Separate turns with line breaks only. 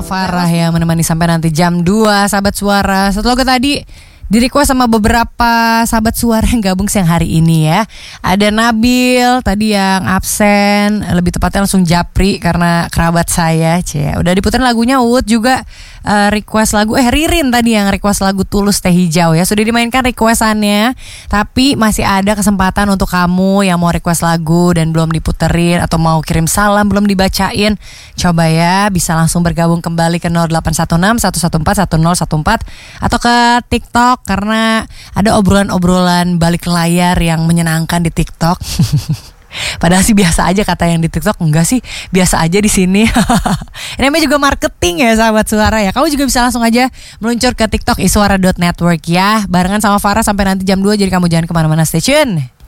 Farah yang menemani sampai nanti jam 2 sahabat suara. Satu lagu tadi di-request sama beberapa sahabat suara yang gabung siang hari ini ya. Ada Nabil tadi yang absen, lebih tepatnya langsung japri karena kerabat saya. Udah diputerin lagunya. Wood juga request lagu Ririn tadi yang request lagu Tulus Teh Hijau ya. Sudah dimainkan requestannya, tapi masih ada kesempatan untuk kamu yang mau request lagu dan belum diputerin atau mau kirim salam belum dibacain. Coba ya bisa langsung bergabung kembali ke 0816 114 1014 atau ke TikTok karena ada obrolan-obrolan balik layar yang menyenangkan di TikTok. Padahal sih biasa aja kata yang di TikTok, enggak sih biasa aja di sini. Ini namanya juga marketing ya sahabat suara ya. Kamu juga bisa langsung aja meluncur ke TikTok iswara.network ya. Barengan sama Farah sampai nanti jam 2, jadi kamu jangan kemana-mana, stay tune.